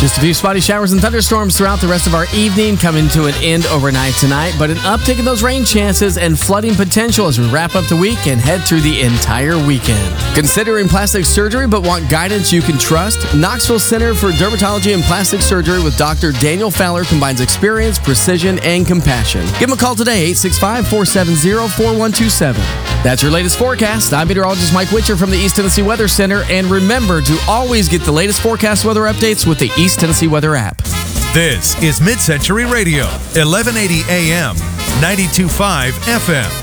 Just a few spotty showers and thunderstorms throughout the rest of our evening, coming to an end overnight tonight, but an uptick in those rain chances and flooding potential as we wrap up the week and head through the entire weekend. Considering plastic surgery but want guidance you can trust? Knoxville Center for Dermatology and Plastic Surgery with Dr. Daniel Fowler combines experience, precision, and compassion. Give him a call today, 865-470-4127. That's your latest forecast. I'm meteorologist Mike Witcher from the East Tennessee Weather Center, and remember to always get the latest forecast weather updates with the East Tennessee Weather app. This is Mid-Century Radio, 1180 AM, 92.5 FM.